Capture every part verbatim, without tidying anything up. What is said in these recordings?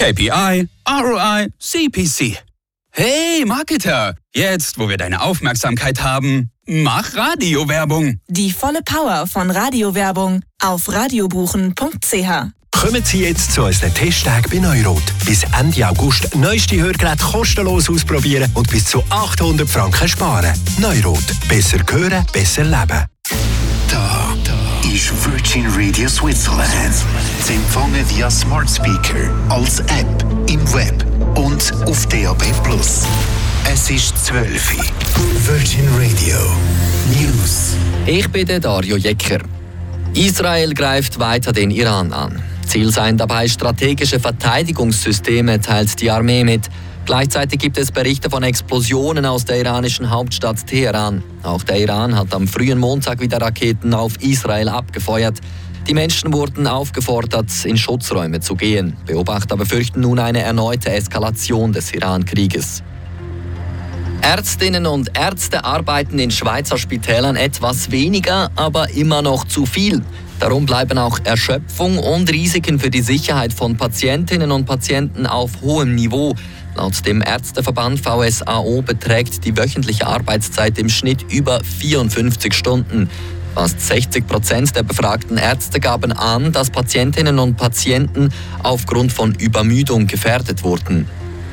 K P I, R O I, C P C. Hey Marketer, jetzt wo wir deine Aufmerksamkeit haben, mach Radiowerbung. Die volle Power von Radiowerbung auf radiobuchen punkt c h. Kommen Sie jetzt zu unseren Testtagen bei Neurot. Bis Ende August neueste Hörgeräte kostenlos ausprobieren und bis zu achthundert Franken sparen. Neurot. Besser hören, besser leben. Da, da ist Virgin Radio Switzerland. Sie empfangen via Smart Speaker, als App, im Web und auf D A B plus. Es ist zwölf Uhr. Virgin Radio News. Ich bin der Dario Jecker. Israel greift weiter den Iran an. Ziel seien dabei strategische Verteidigungssysteme, teilt die Armee mit. Gleichzeitig gibt es Berichte von Explosionen aus der iranischen Hauptstadt Teheran. Auch der Iran hat am frühen Montag wieder Raketen auf Israel abgefeuert. Die Menschen wurden aufgefordert, in Schutzräume zu gehen. Beobachter befürchten nun eine erneute Eskalation des Iran-Krieges. Ärztinnen und Ärzte arbeiten in Schweizer Spitälern etwas weniger, aber immer noch zu viel. Darum bleiben auch Erschöpfung und Risiken für die Sicherheit von Patientinnen und Patienten auf hohem Niveau. Laut dem Ärzteverband V S A O beträgt die wöchentliche Arbeitszeit im Schnitt über vierundfünfzig Stunden. Fast sechzig Prozent der befragten Ärzte gaben an, dass Patientinnen und Patienten aufgrund von Übermüdung gefährdet wurden.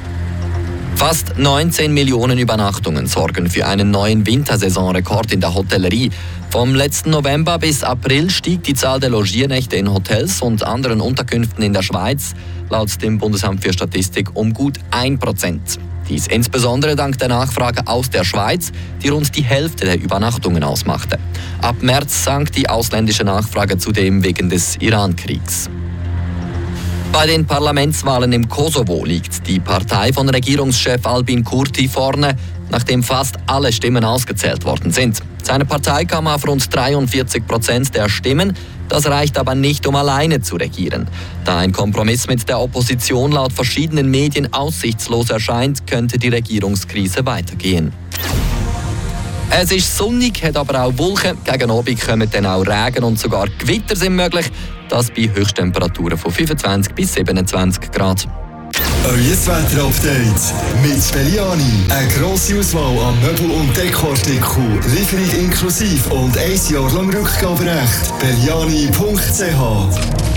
Fast neunzehn Millionen Übernachtungen sorgen für einen neuen Wintersaisonrekord in der Hotellerie. Vom letzten November bis April stieg die Zahl der Logiernächte in Hotels und anderen Unterkünften in der Schweiz laut dem Bundesamt für Statistik um gut ein Prozent. Dies insbesondere dank der Nachfrage aus der Schweiz, die rund die Hälfte der Übernachtungen ausmachte. Ab März sank die ausländische Nachfrage zudem wegen des Iran-Kriegs. Bei den Parlamentswahlen im Kosovo liegt die Partei von Regierungschef Albin Kurti vorne, nachdem fast alle Stimmen ausgezählt worden sind. Seine Partei kam auf rund dreiundvierzig Prozent der Stimmen. Das reicht aber nicht, um alleine zu regieren. Da ein Kompromiss mit der Opposition laut verschiedenen Medien aussichtslos erscheint, könnte die Regierungskrise weitergehen. Es ist sonnig, hat aber auch Wolken. Gegen Abend kommen dann auch Regen und sogar Gewitter sind möglich. Das bei Höchsttemperaturen von fünfundzwanzig bis siebenundzwanzig Grad. Euer Wetter-Update mit Belliani. Eine grosse Auswahl an Möbel- und Dekoartikeln. Lieferung inklusive und ein Jahr lang Rückgaberecht. Belliani punkt c h